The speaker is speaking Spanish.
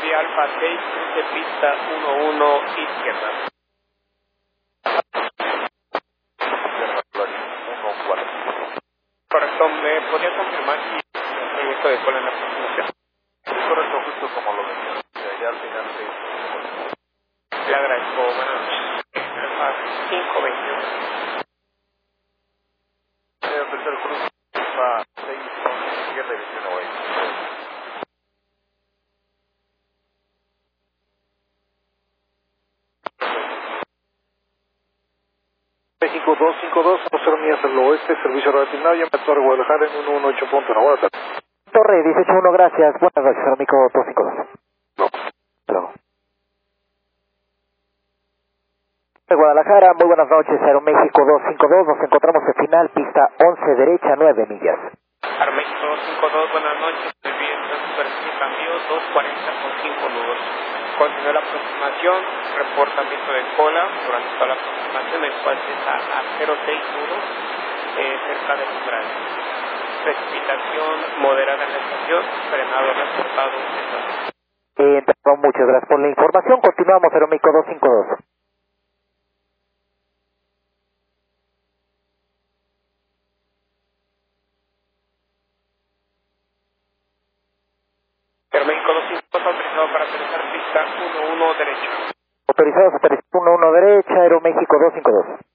Charlie Alfa 6, de pista 11 izquierda. Correcto, ¿me podría confirmar si el proyecto de cola en la aproximación? Sí, correcto, justo como lo decía. Ya al final Le agradezco, buenas noches. Alfa 521. el tercer cruce va 6 con izquierda y 21 güey. México 252, 0 millas al oeste, servicio relacionado, ya me Torre Guadalajara en 118.1. Buenas tardes. Torre 181, gracias. Buenas noches, Aeroméxico 252. No. Claro. De Guadalajara, muy buenas noches, Aeroméxico 252. Nos encontramos en final, pista 11 derecha, 9 millas. Aeroméxico 252, buenas noches. Estoy bien, superficie cambio 240 con 5 nudos. Continúa la aproximación, reportamiento de cola durante toda la aproximación, el cual está a 0,6 nudos cerca del umbral. Precipitación moderada en la estación, frenado reportado en estación. Muchas gracias por la información. Continuamos, Aeroméxico 252. Aeroméxico 252 autorizado para aterrizar pista 11 derecha. Autorizados, aterrizar 11 derecha, Aeroméxico 252.